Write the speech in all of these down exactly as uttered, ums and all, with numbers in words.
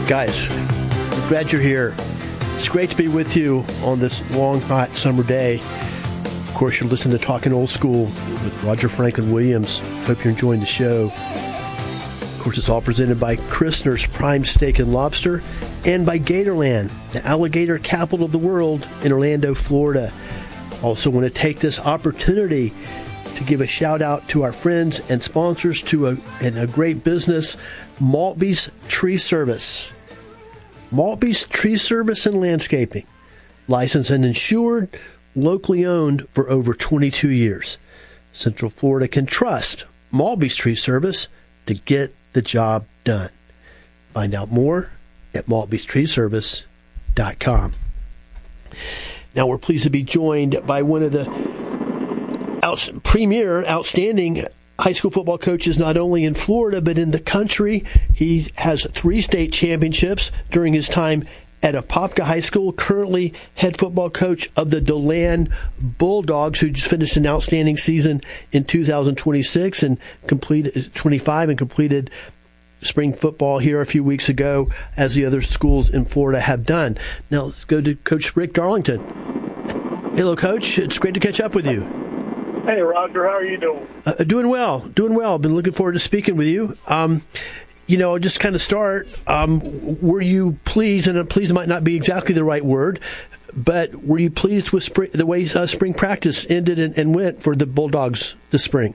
Guys, I'm glad you're here. It's great to be with you on this long, hot summer day. Of course, you're listening to Talking Old School with Roger Franklin Williams. Hope you're enjoying the show. Of course, it's all presented by Christner's Prime Steak and Lobster and by Gatorland, the alligator capital of the world in Orlando, Florida. Also want to take this opportunity to give a shout out to our friends and sponsors to a, and a great business, Maltby's Tree Service. Maltby's Tree Service and Landscaping, licensed and insured, locally owned for over twenty-two years. Central Florida can trust Maltby's Tree Service to get the job done. Find out more at maltbys tree service dot com. Now we're pleased to be joined by one of the out, premier, outstanding high school football coaches not only in Florida but in the country. He has three state championships during his time at Apopka High School, currently head football coach of the Deland Bulldogs, who just finished an outstanding season in two thousand twenty-six and completed twenty-five and completed spring football here a few weeks ago, as the other schools in Florida have done. Now let's go to Coach Rick Darlington. Hello, Coach. It's great to catch up with you. Hey, Roger. How are you doing? Uh, doing well. Doing well. Been looking forward to speaking with you. Um, you know, just kind of start, um, were you pleased, and pleased might not be exactly the right word, but were you pleased with spring, the way uh, spring practice ended and, and went for the Bulldogs this spring?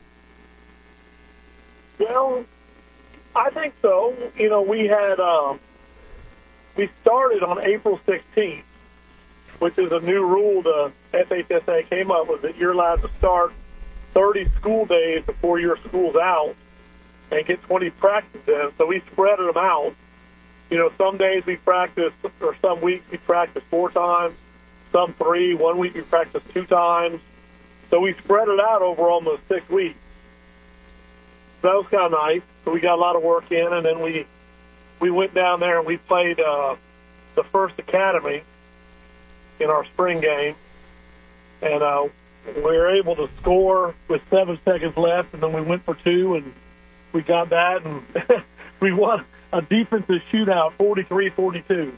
Well, I think so. You know, we had, um, we started on April sixteenth, which is a new rule the F H S A came up with, that you're allowed to start thirty school days before your school's out and get twenty practices in. So we spread them out. You know, some days we practice, or some weeks we practice four times, some three. One week we practice two times. So we spread it out over almost six weeks. So that was kind of nice. So we got a lot of work in, and then we we went down there and we played uh, the First Academy in our spring game, and uh, we were able to score with seven seconds left, and then we went for two, and we got that, and we won a defensive shootout, forty-three forty-two.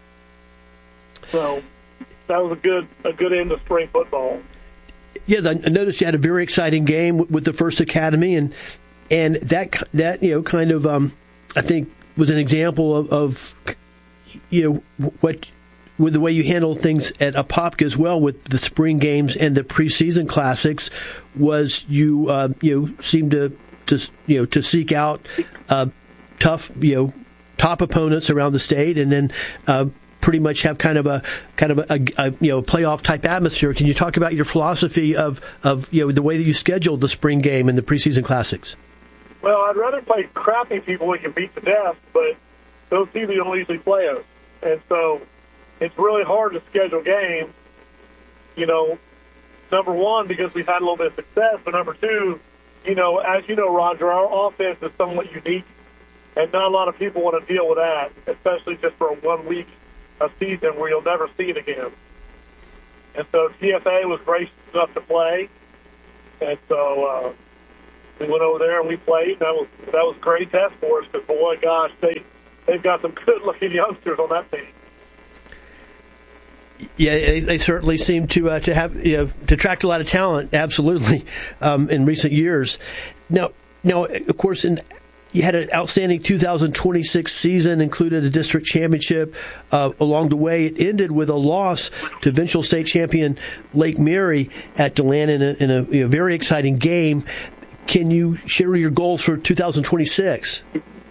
So that was a good a good end of spring football. Yeah, I noticed you had a very exciting game with the First Academy, and and that that you know kind of um, I think was an example of, of you know what. with the way you handle things at Apopka as well with the spring games and the preseason classics, was you uh, you know seemed to to you know to seek out uh, tough you know top opponents around the state, and then uh, pretty much have kind of a kind of a, a, a you know playoff type atmosphere. Can you talk about your philosophy of of you know the way that you scheduled the spring game and the preseason classics? Well, I'd rather play crappy people we can beat to death, but those people don't usually play us, and so it's really hard to schedule games, you know, number one, because we've had a little bit of success, but number two, you know, as you know, Roger, our offense is somewhat unique, and not a lot of people want to deal with that, especially just for one week of season where you'll never see it again. And so T F A was gracious enough to play, and so uh, we went over there and we played, and that was that was a great test for us, because, boy, gosh, they, they've got some good-looking youngsters on that team. Yeah, they, they certainly seem to uh, to have you know to attract a lot of talent. Absolutely, um, in recent years. Now, now of course, in, you had an outstanding two thousand twenty-six season, included a district championship. Uh, along the way, it ended with a loss to eventual state champion Lake Mary at Deland in a, in a, in a very exciting game. Can you share your goals for two thousand twenty-six?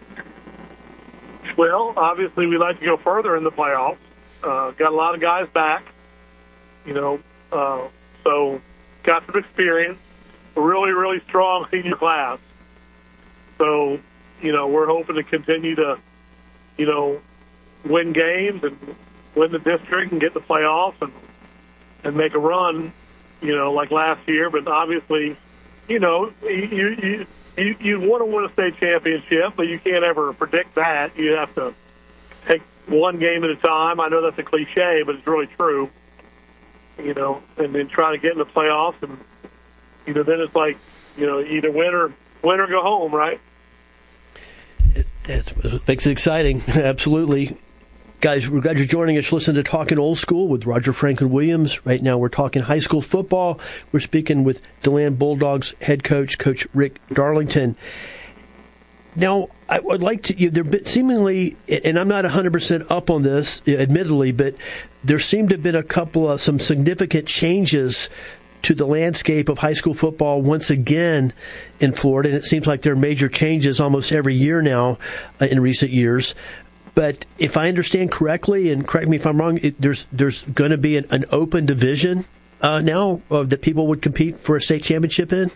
Well, obviously, we'd like to go further in the playoffs. Uh, got a lot of guys back, you know, uh, so got some experience, a really, really strong senior class. So, you know, we're hoping to continue to, you know, win games and win the district and get the playoffs and and make a run, you know, like last year. But obviously, you know, you you you, you want to win a state championship, but you can't ever predict that. You have to take one game at a time. I know that's a cliche, but it's really true. You know, and then try to get in the playoffs, and you know, then it's like, you know, either win or win or go home, right? It makes it exciting. Absolutely. Guys, we're glad you're joining us. Listen to Talking Old School with Roger Franklin Williams. Right now we're talking high school football. We're speaking with DeLand Bulldogs head coach, Coach Rick Darlington. Now, I would like to, you, there seemingly, and I'm not one hundred percent up on this, admittedly, but there seem to have been a couple of some significant changes to the landscape of high school football once again in Florida, and it seems like there are major changes almost every year now uh, in recent years. But if I understand correctly, and correct me if I'm wrong, it, there's there's going to be an, an open division uh, now uh, that people would compete for a state championship in?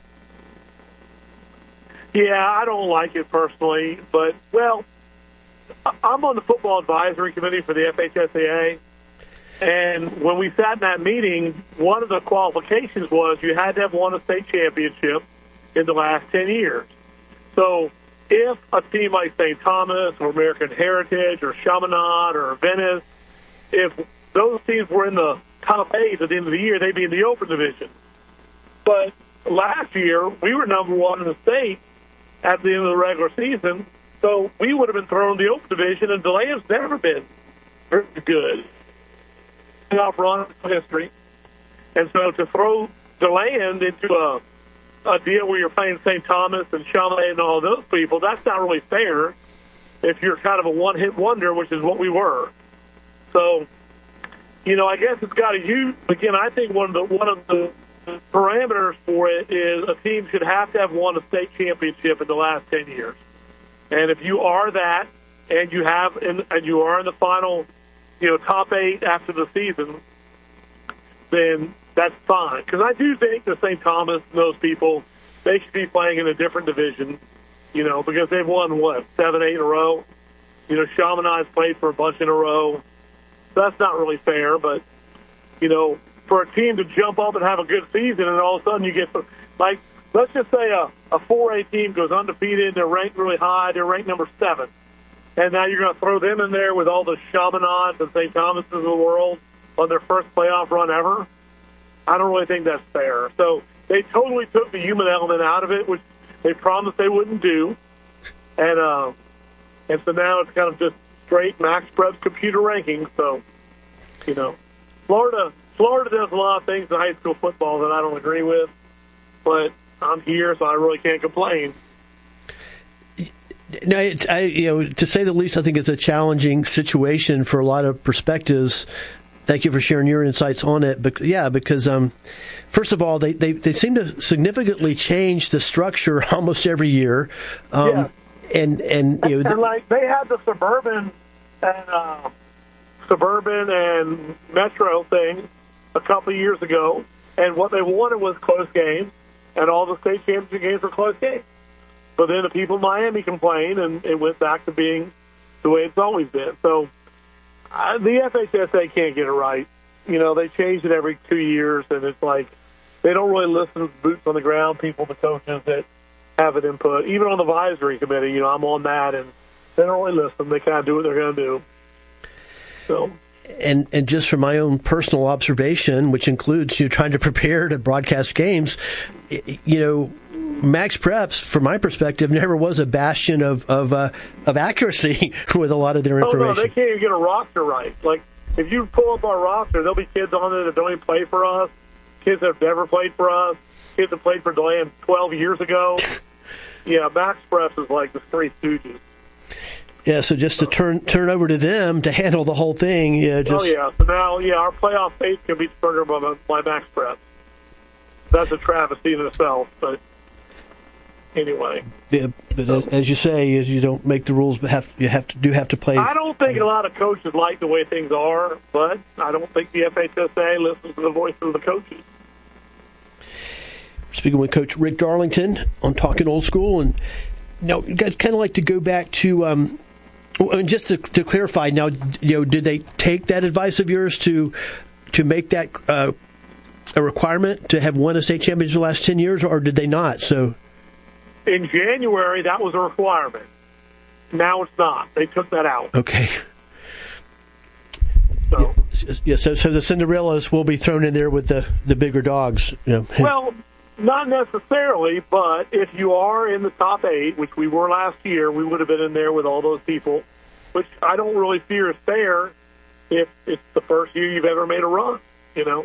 Yeah, I don't like it personally, but, well, I'm on the football advisory committee for the F H S A A, and when we sat in that meeting, one of the qualifications was you had to have won a state championship in the last ten years. So if a team like Saint Thomas or American Heritage or Chaminade or Venice, if those teams were in the top eight at the end of the year, they'd be in the open division. But last year, we were number one in the state at the end of the regular season, so we would have been thrown in the open division, and DeLand's never been very good. Off run history. And so to throw DeLand into a a deal where you're playing Saint Thomas and Chaminade and all those people, that's not really fair if you're kind of a one-hit wonder, which is what we were. So, you know, I guess it's got to use, again, I think one of the one of the parameters for it is a team should have to have won a state championship in the last ten years. And if you are that, and you have, in, and you are in the final, you know, top eight after the season, then that's fine. Because I do think that Saint Thomas and those people, they should be playing in a different division, you know, because they've won, what, seven, eight in a row? You know, Chaminade's played for a bunch in a row. So that's not really fair, but, you know, for a team to jump up and have a good season and all of a sudden you get, like, let's just say a, a four A team goes undefeated, they're ranked really high, they're ranked number seven. And now you're going to throw them in there with all the Chaminades and Saint Thomases of the world on their first playoff run ever? I don't really think that's fair. So they totally took the human element out of it, which they promised they wouldn't do. And uh, and so now it's kind of just straight Max Preps computer rankings. So, you know, Florida Florida does a lot of things in high school football that I don't agree with, but I'm here, so I really can't complain. No, it's, I, you know, to say the least, I think it's a challenging situation for a lot of perspectives. Thank you for sharing your insights on it. But yeah, because um, first of all, they, they, they seem to significantly change the structure almost every year. Um, yeah. And and you know, and like they had the suburban and uh, suburban and metro thing a couple of years ago, and what they wanted was close games, and all the state championship games were close games. But then the people in Miami complained, and it went back to being the way it's always been. So uh, the F H S A can't get it right. You know, they change it every two years, and it's like they don't really listen to boots on the ground people, the coaches that have an input. Even on the advisory committee, you know, I'm on that, and they don't really listen. They kind of do what they're going to do. So. And and just from my own personal observation, which includes you know, trying to prepare to broadcast games, you know, Max Preps, from my perspective, never was a bastion of of, uh, of accuracy with a lot of their information. Oh, no, they can't even get a roster right. Like, if you pull up our roster, there'll be kids on there that don't even play for us, kids that have never played for us, kids that played for DeLand twelve years ago. Yeah, Max Preps is like the Three Stooges. Yeah, so just to turn turn over to them to handle the whole thing. Yeah, just... Oh, yeah. So now, yeah, our playoff faith can be spurred by, by Max Preps. That's a travesty in itself, but anyway. Yeah, but so, as you say, as you don't make the rules, but have you have to do have to play. I don't think a lot of coaches like the way things are, but I don't think the F H S A listens to the voice of the coaches. Speaking with Coach Rick Darlington on Talking Old School, and you know, you guys kind of like to go back to. Um, And just to, to clarify, now, you know, did they take that advice of yours to to make that uh, a requirement to have won a state championship the last ten years, or did they not? So, in January, that was a requirement. Now it's not. They took that out. Okay. So yeah, so so the Cinderellas will be thrown in there with the, the bigger dogs. You know. Well, Not necessarily, but if you are in the top eight, which we were last year, we would have been in there with all those people, which I don't really fear is fair if it's the first year you've ever made a run, you know.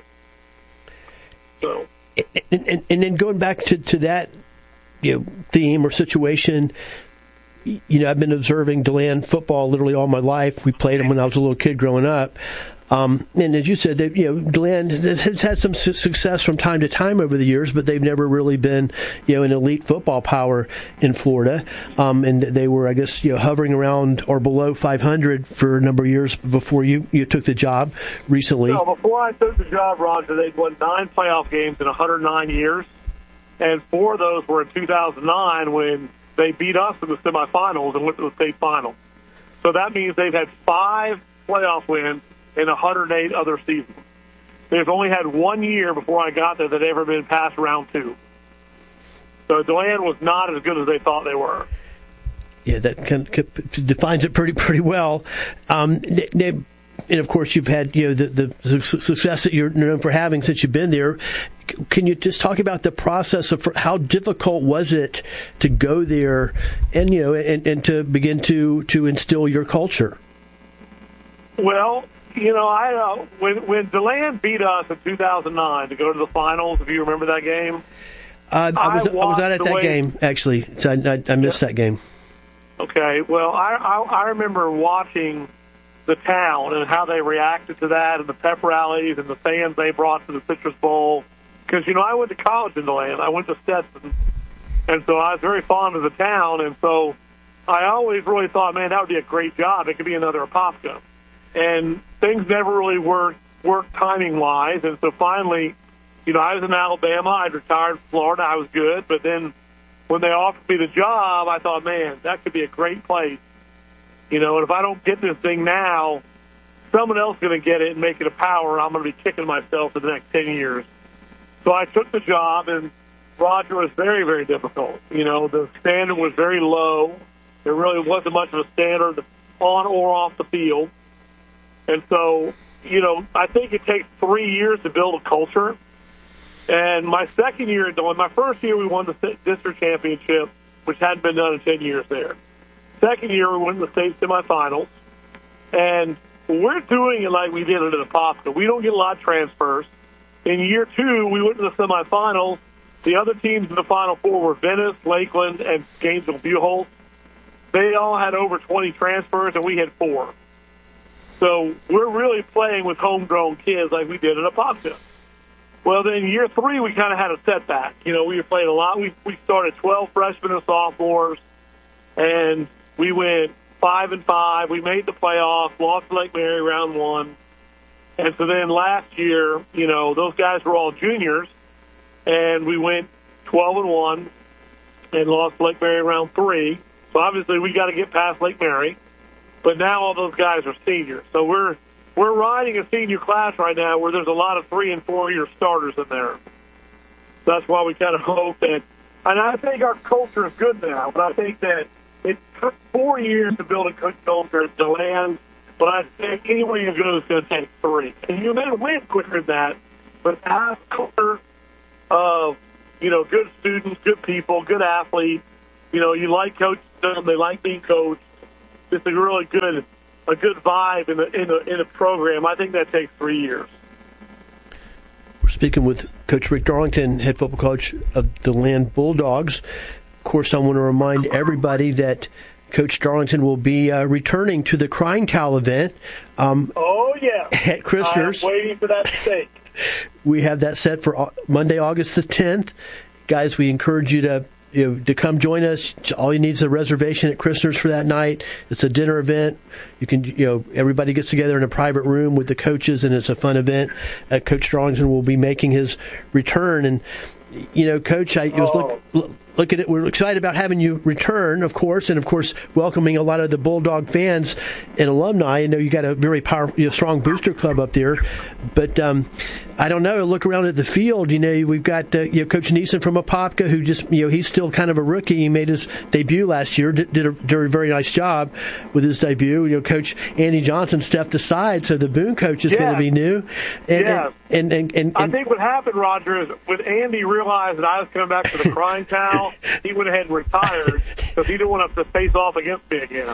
So, and, and, and then going back to, to that, you know, theme or situation, you know, I've been observing DeLand football literally all my life. We played them when I was a little kid growing up. Um, and as you said, they, you know, DeLand has, has had some su- success from time to time over the years, but they've never really been, you know, an elite football power in Florida. Um, and they were, I guess, you know, hovering around or below five hundred for a number of years before you, you took the job recently. No, before I took the job, Roger, they'd won nine playoff games in one hundred nine years, and four of those were in two thousand nine when they beat us in the semifinals and went to the state final. So that means they've had five playoff wins in one hundred eight other seasons. They've only had one year before I got there that had ever been past round two. So DeLand was not as good as they thought they were. Yeah, that kind of defines it pretty pretty well. Um, and of course, you've had you know the, the success that you're known for having since you've been there. Can you just talk about the process of how difficult was it to go there, and you know, and, and to begin to to instill your culture? Well, you know, I uh, when when DeLand beat us in two thousand nine to go to the finals. If you remember that game, uh, I was I, I was not at that way, game actually, so I, I, I missed yeah. that game. Okay, well, I, I I remember watching the town and how they reacted to that, and the pep rallies and the fans they brought to the Citrus Bowl. Because, you know, I went to college in DeLand. I went to Stetson. And so I was very fond of the town. And so I always really thought, man, that would be a great job. It could be another Apopka. And things never really worked, worked timing-wise. And so finally, you know, I was in Alabama. I'd retired from Florida. I was good. But then when they offered me the job, I thought, man, that could be a great place. You know, and if I don't get this thing now, someone else is going to get it and make it a power. I'm going to be kicking myself for the next ten years. So I took the job, and Roger was very, very difficult. You know, the standard was very low. There really wasn't much of a standard on or off the field. And so, you know, I think it takes three years to build a culture. And my second year, my first year we won the district championship, which hadn't been done in ten years there. Second year we won the state semifinals. And we're doing it like we did it at Apopka. We don't get a lot of transfers. In year two, we went to the semifinals. The other teams in the Final Four were Venice, Lakeland, and Gainesville-Buchholz. They all had over twenty transfers, and we had four. So we're really playing with homegrown kids like we did at Apopka. Well, then year three, we kind of had a setback. You know, we were playing a lot. We we started twelve freshmen and sophomores, and we went five and five. We made the playoffs, lost to Lake Mary round one. And so then last year, you know, those guys were all juniors, and we went twelve and one and lost Lake Mary round three. So obviously we got to get past Lake Mary, but now all those guys are seniors. So we're we're riding a senior class right now where there's a lot of three and four year starters in there. So that's why we kind of hope that, and I think our culture is good now, but I think that it took four years to build a good culture at DeLand. But I think anywhere you go is going to take three. And you may win quicker than that, but to have a culture of, you know, good students, good people, good athletes, you know, you like coaching them, they like being coached. It's a really good, a good vibe in the in the in the program. I think that takes three years. We're speaking with Coach Rick Darlington, head football coach of the DeLand Bulldogs. Of course, I want to remind everybody that Coach Darlington will be uh, returning to the Crying Towel event. Um, oh, yeah. At Christner's. I'm waiting for that mistake. We have that set for Monday, August the tenth. Guys, we encourage you to you know, to come join us. All you need is a reservation at Christner's for that night. It's a dinner event. You can, you know, everybody gets together in a private room with the coaches, and it's a fun event. Uh, Coach Darlington will be making his return. And, you know, Coach, I it was oh. look, looking at, we're excited about having you return, of course, and of course welcoming a lot of the Bulldog fans and alumni. I know you got a very powerful, you know, strong booster club up there, but um, I don't know. Look around at the field. You know, we've got uh, you know, Coach Neeson from Apopka, who just, you know, he's still kind of a rookie. He made his debut last year. Did, did, a, did a very nice job with his debut. You know, Coach Andy Johnson stepped aside, so the Boone coach is yeah. going to be new. And, yeah. and, and, and, and, and I think what happened, Roger, is when Andy realized that I was coming back to the crying towel, he went ahead and retired because he didn't want to have to face off against me again.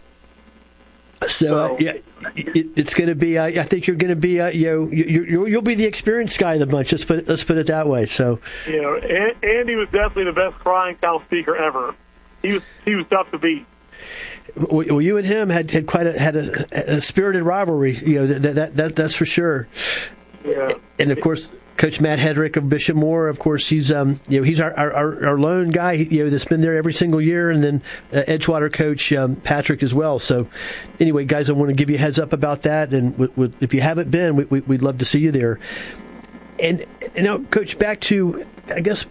So, uh, yeah, it, it's going to be. Uh, I think you're going to be. Uh, you know, you, you, you'll be the experienced guy of the bunch. Let's put it, let's put it that way. So, you know, Andy was definitely the best crying towel speaker ever. He was he was tough to beat. Well, you and him had, had quite a had a, a spirited rivalry. You know, that that, that that's for sure. Yeah, and of course, Coach Matt Hedrick of Bishop Moore, of course, he's um you know he's our our, our lone guy, you know, that's been there every single year, and then uh, Edgewater coach um, Patrick as well. So anyway, guys, I want to give you a heads up about that, and w- w- if you haven't been, we, we, we'd love to see you there. And you know, Coach, back to I guess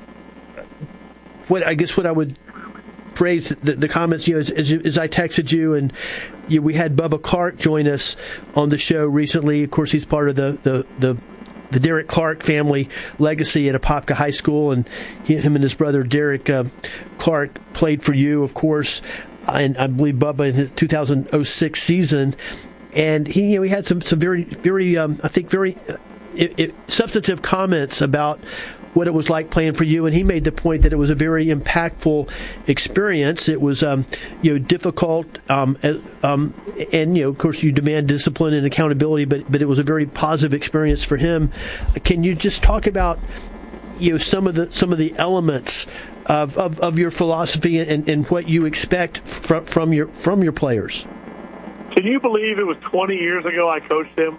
what I guess what I would phrase the, the comments, you know, as, as, as I texted you, and you, we had Bubba Clark join us on the show recently. Of course, he's part of the the the the Derek Clark family legacy at Apopka High School, and he, him and his brother Derek uh, Clark played for you, of course, and I believe Bubba in the two thousand six season. And he, you know, he had some some very very um, I think very uh, it, it, substantive comments about what it was like playing for you, and he made the point that it was a very impactful experience. It was, um, you know, difficult, um, um, and you know, of course, you demand discipline and accountability, but but it was a very positive experience for him. Can you just talk about, you know, some of the some of the elements of of, of your philosophy and, and what you expect from from your from your players? Can you believe it was twenty years ago I coached him?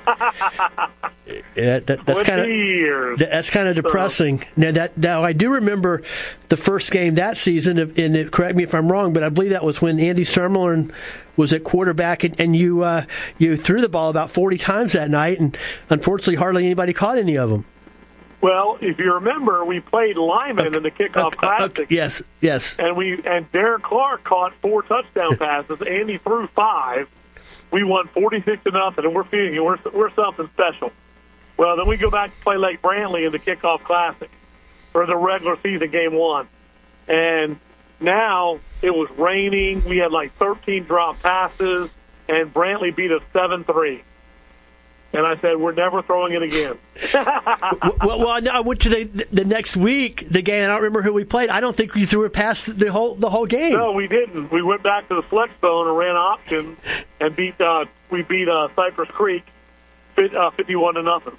Yeah, that, that's kind of that's kind of depressing. Now that now I do remember the first game that season, and it, correct me if I'm wrong, but I believe that was when Andy Sturmlin was at quarterback, and, and you uh, you threw the ball about forty times that night, and unfortunately, hardly anybody caught any of them. Well, if you remember, we played Lyman okay. in the kickoff okay. classic. Okay. Yes, yes. And we and Derek Clark caught four touchdown passes. Andy threw five. We won forty-six to nothing, and we're feeling we're we're something special. Well, then we go back to play Lake Brantley in the kickoff classic for the regular season game one, and now it was raining. We had like thirteen drop passes, and Brantley beat us seven three. And I said, we're never throwing it again. well, well, I went to the the next week, the game, I don't remember who we played. I don't think we threw it past the whole the whole game. No, we didn't. We went back to the flex zone and ran option and beat. Uh, we beat uh, Cypress Creek uh, fifty-one to nothing.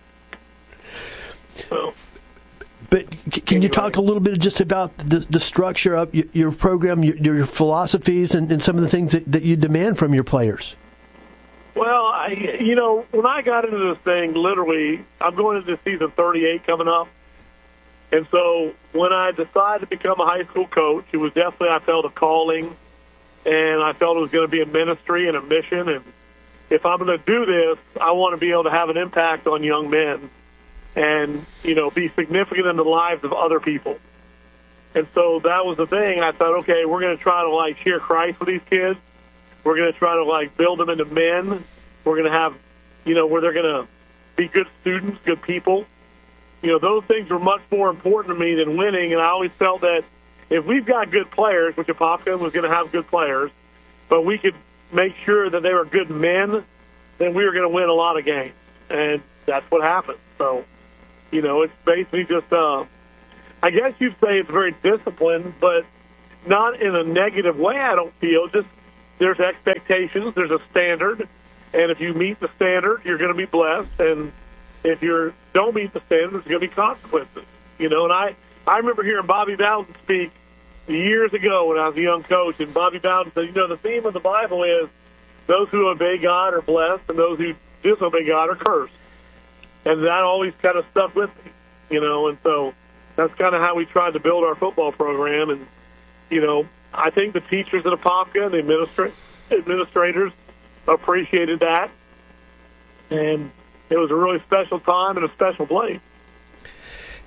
So. But can anyway. you talk a little bit just about the, the structure of your, your program, your, your philosophies, and, and some of the things that, that you demand from your players? Well, I, you know, when I got into this thing, literally, I'm going into season thirty-eight coming up. And so when I decided to become a high school coach, it was definitely, I felt a calling, and I felt it was going to be a ministry and a mission. And if I'm going to do this, I want to be able to have an impact on young men and, you know, be significant in the lives of other people. And so that was the thing. I thought, okay, we're going to try to, like, share Christ with these kids. We're going to try to, like, build them into men. We're going to have, you know, where they're going to be good students, good people. You know, those things were much more important to me than winning, and I always felt that if we've got good players, which Apopka was going to have good players, but we could make sure that they were good men, then we were going to win a lot of games. And that's what happened. So, you know, it's basically just, uh, I guess you'd say it's very disciplined, but not in a negative way, I don't feel. Just there's expectations, there's a standard, and if you meet the standard, you're going to be blessed, and if you don't meet the standard, there's going to be consequences. You know, and I, I remember hearing Bobby Bowden speak years ago when I was a young coach, and Bobby Bowden said, you know, the theme of the Bible is those who obey God are blessed, and those who disobey God are cursed. And that always kind of stuck with me, you know, and so that's kind of how we tried to build our football program. And, you know, I think the teachers at Apopka and the administra- administrators appreciated that. And it was a really special time and a special place.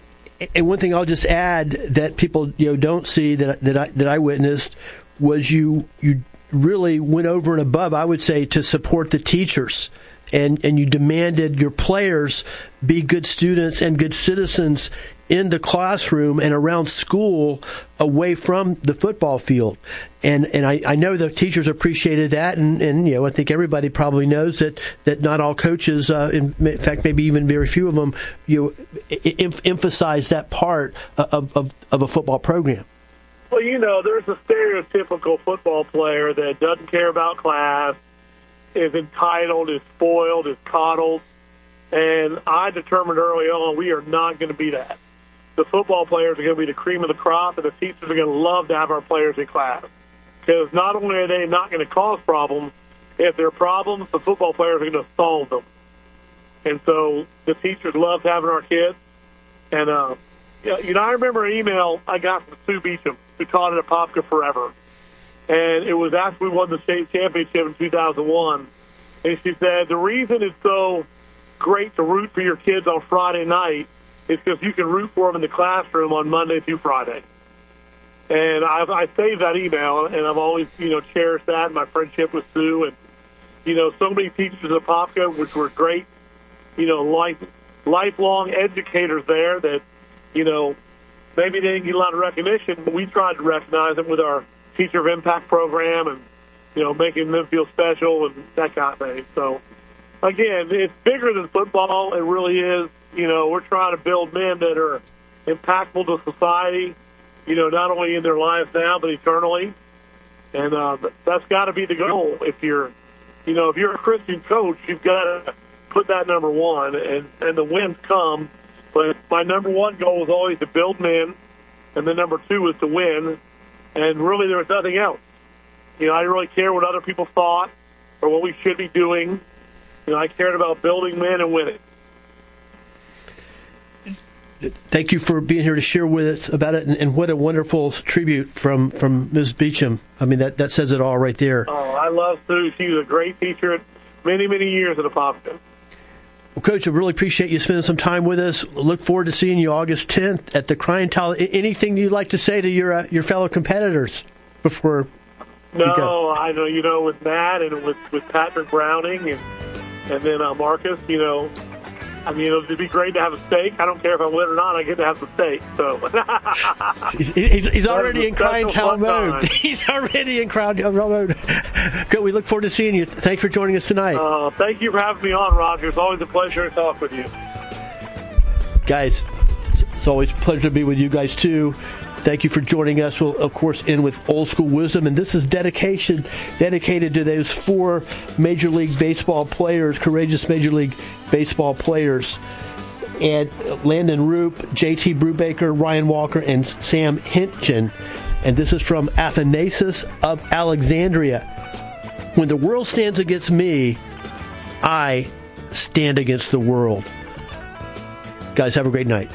And one thing I'll just add that people you know don't see that that I, that I witnessed was you you really went over and above, I would say, to support the teachers. And, and you demanded your players be good students and good citizens in the classroom and around school away from the football field. And and I, I know the teachers appreciated that, and, and you know I think everybody probably knows that, that not all coaches, uh, in, in fact maybe even very few of them, you know, em- emphasize that part of, of, of a football program. Well, you know, there's a stereotypical football player that doesn't care about class, is entitled, is spoiled, is coddled. And I determined early on we are not going to be that. The football players are going to be the cream of the crop, and the teachers are going to love to have our players in class. Because not only are they not going to cause problems, if there are problems, the football players are going to solve them. And so the teachers loved having our kids. And, uh, you know, I remember an email I got from Sue Beecham, who taught at Apopka forever. And it was after we won the state championship in two thousand one. And she said, the reason it's so great to root for your kids on Friday night is because you can root for them in the classroom on Monday through Friday. And I've, I saved that email, and I've always, you know, cherished that, my friendship with Sue. And, you know, so many teachers at Apopka, which were great, you know, life, lifelong educators there that, you know, maybe they didn't get a lot of recognition, but we tried to recognize them with our Teacher of Impact program and, you know, making them feel special and that kind of thing. So, again, it's bigger than football. It really is. You know, we're trying to build men that are impactful to society, you know, not only in their lives now, but eternally. And uh, that's got to be the goal. If you're, you know, if you're a Christian coach, you've got to put that number one, and, and the wins come. But my number one goal is always to build men, and the number two is to win. And really, there was nothing else. You know, I didn't really care what other people thought or what we should be doing. You know, I cared about building men and winning. Thank you for being here to share with us about it, and, and what a wonderful tribute from, from Miz Beecham. I mean, that, that says it all right there. Oh, I love Sue. She was a great teacher many, many years at Apopka. Well, Coach, I really appreciate you spending some time with us. Look forward to seeing you August tenth at the Crying Towel. Anything you'd like to say to your uh, your fellow competitors before no, you go? I know, you know, with Matt and with, with Patrick Browning and, and then uh, Marcus, you know, I mean, it'd be great to have a steak. I don't care if I win or not. I get to have the steak. So he's, he's, he's already in Crying Towel mode. He's already in Crying Towel mode. Good. We look forward to seeing you. Thanks for joining us tonight. Uh, thank you for having me on, Roger. It's always a pleasure to talk with you, guys. It's always a pleasure to be with you guys too. Thank you for joining us. We'll, of course, end with Old School Wisdom. And this is dedication dedicated to those four Major League Baseball players, courageous Major League Baseball players. And Landon Roop, J T Brubaker, Ryan Walker, and Sam Hinchen. And this is from Athanasius of Alexandria. When the world stands against me, I stand against the world. Guys, have a great night.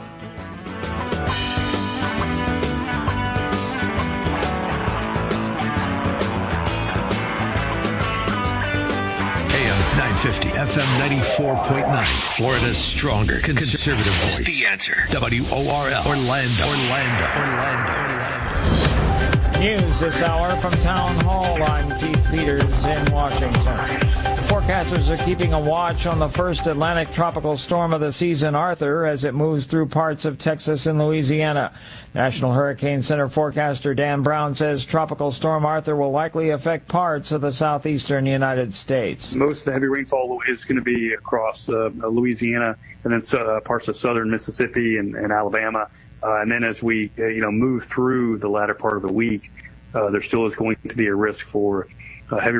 fifty F M ninety-four point nine, Florida's stronger conservative voice. The Answer. W O R L. Orlando. Orlando. Orlando. Orlando. News this hour from Town Hall. I'm Keith Peters in Washington. Forecasters are keeping a watch on the first Atlantic tropical storm of the season, Arthur, as it moves through parts of Texas and Louisiana. National Hurricane Center forecaster Dan Brown says Tropical Storm Arthur will likely affect parts of the southeastern United States. Most of the heavy rainfall is going to be across uh, Louisiana and then uh, parts of southern Mississippi and, and Alabama. Uh, and then as we uh, you know move through the latter part of the week, uh, there still is going to be a risk for uh, heavy